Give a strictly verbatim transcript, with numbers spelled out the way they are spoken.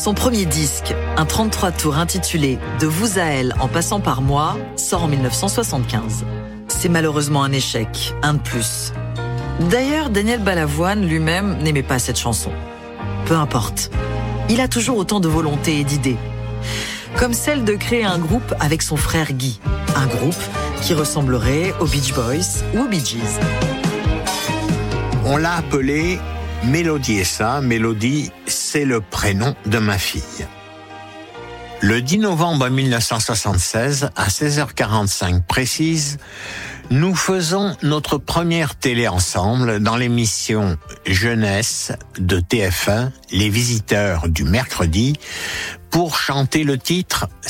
Son premier disque, un trente-trois tours intitulé « De vous à elle en passant par moi », sort en dix-neuf cent soixante-quinze. C'est malheureusement un échec, un de plus. D'ailleurs, Daniel Balavoine lui-même n'aimait pas cette chanson. Peu importe. Il a toujours autant de volonté et d'idées. Comme celle de créer un groupe avec son frère Guy. Un groupe qui ressemblerait aux Beach Boys ou aux Bee Gees. On l'a appelé Mélodie et ça. Mélodie, c'est le prénom de ma fille. Le dix novembre mille neuf cent soixante-seize, à seize heures quarante-cinq précise, nous faisons notre première télé ensemble dans l'émission Jeunesse de T F un, Les Visiteurs du mercredi, pour chanter le titre «